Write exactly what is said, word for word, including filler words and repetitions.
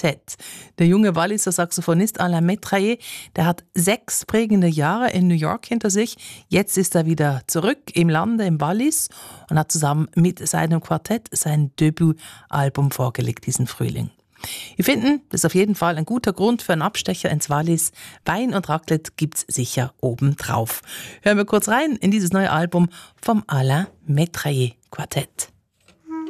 Quartett. Der junge Walliser Saxophonist Alain Metrailler, der hat sechs prägende Jahre in New York hinter sich. Jetzt ist er wieder zurück im Lande, im Wallis, und hat zusammen mit seinem Quartett sein Debütalbum vorgelegt diesen Frühling. Wir finden, das ist auf jeden Fall ein guter Grund für einen Abstecher ins Wallis. Wein und Raclette gibt's sicher obendrauf. Hören wir kurz rein in dieses neue Album vom Alain Metrailler Quartett.